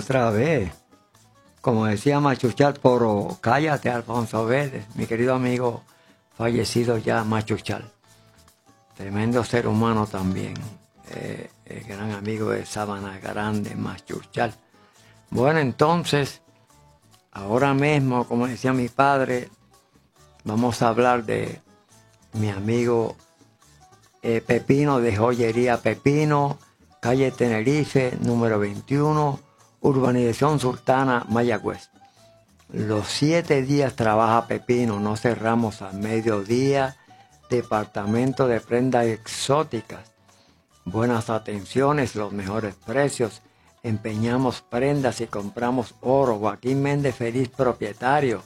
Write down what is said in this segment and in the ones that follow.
otra vez. Como decía Machuchal Poro, cállate, Alfonso Vélez, mi querido amigo fallecido ya, Machuchal. Tremendo ser humano también. El gran amigo de Sabana Grande, Machuchal. Bueno, entonces, ahora mismo, como decía mi padre, vamos a hablar de mi amigo Pepino, de Joyería Pepino, calle Tenerife, número 21, urbanización Sultana, Mayagüez. Los 7 días trabaja Pepino, no cerramos al mediodía. Departamento de prendas exóticas, buenas atenciones, los mejores precios. Empeñamos prendas y compramos oro. Joaquín Méndez Feliz, propietario,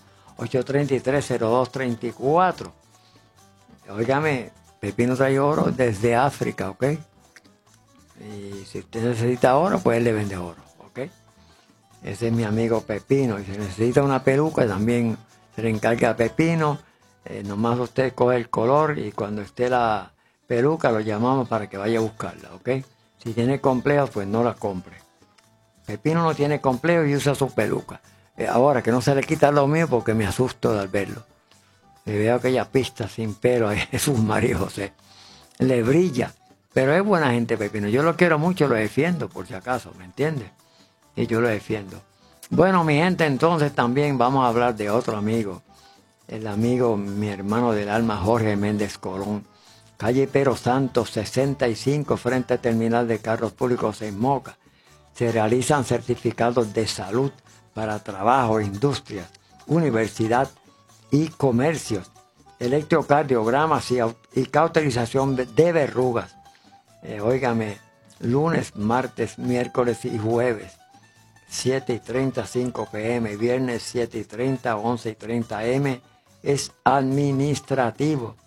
833-0234. Óigame, Pepino trae oro desde África, ¿ok? Y si usted necesita oro, pues él le vende oro, ¿ok? Ese es mi amigo Pepino. Y si necesita una peluca, también se le encarga a Pepino. Nomás usted coge el color y cuando esté la peluca lo llamamos para que vaya a buscarla, ¿ok? Si tiene complejo, pues no la compre. Pepino no tiene complejo y usa su peluca. Ahora, que no se le quita lo mío porque me asusto al verlo. Le veo aquella pista sin pelo, es un María José. Le brilla, pero es buena gente Pepino. Yo lo quiero mucho, lo defiendo, por si acaso, ¿me entiende? Y yo lo defiendo. Bueno, mi gente, entonces también vamos a hablar de otro amigo. El amigo, mi hermano del alma, Jorge Méndez Colón. Calle Pero Santos, 65, frente al terminal de carros públicos en Moca. Se realizan certificados de salud para trabajo, industrias, universidad y comercios. Electrocardiogramas y cauterización de verrugas. Óigame, lunes, martes, miércoles y jueves. 7:30, 5 p.m. Viernes 7:30, 11:30 m. Es administrativo.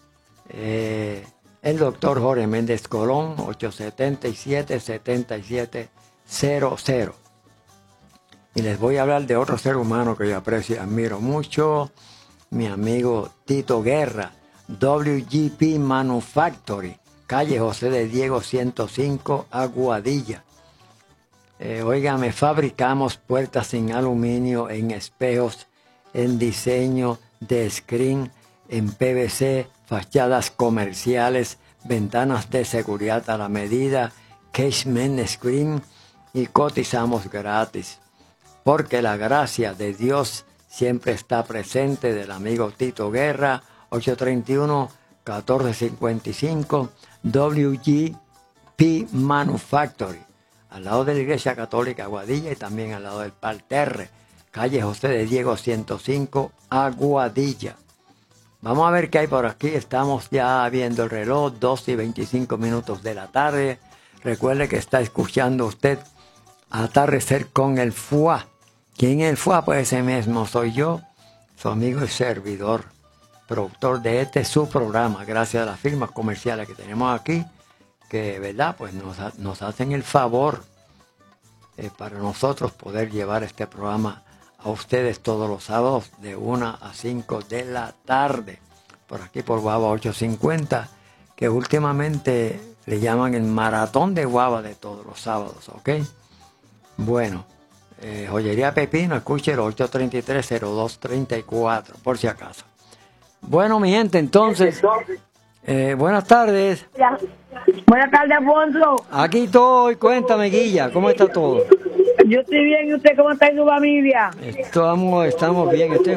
El doctor Jorge Méndez Colón, 877-7700. Y les voy a hablar de otro ser humano que yo aprecio y admiro mucho. Mi amigo Tito Guerra, WGP Manufactory, calle José de Diego 105, Aguadilla. Óigame, fabricamos puertas en aluminio, en espejos, en diseño de screen, en PVC, fachadas comerciales, ventanas de seguridad a la medida, casement screen, y cotizamos gratis. Porque la gracia de Dios siempre está presente, del amigo Tito Guerra, 831-1455, WGP Manufactory, al lado de la Iglesia Católica Aguadilla y también al lado del Parterre, calle José de Diego 105, Aguadilla. Vamos a ver qué hay por aquí. Estamos ya viendo el reloj, 2:25 de la tarde. Recuerde que está escuchando usted Atardecer con el FUA. ¿Quién es el FUA? Pues ese mismo soy yo, su amigo y servidor, productor de su programa, gracias a las firmas comerciales que tenemos aquí, que, ¿verdad? Pues nos hacen el favor para nosotros poder llevar este programa a ustedes todos los sábados de 1 a 5 de la tarde, por aquí por Guava 850, que últimamente le llaman el maratón de Guava de todos los sábados, ¿ok? Bueno, Joyería Pepino, escúchelo, 833-0234, por si acaso. Bueno, mi gente, entonces, buenas tardes. Buenas tardes, Alfonso. Aquí estoy, cuéntame, Guilla, ¿cómo está todo? Yo estoy bien, ¿y usted cómo está en su familia? Estamos bien, estoy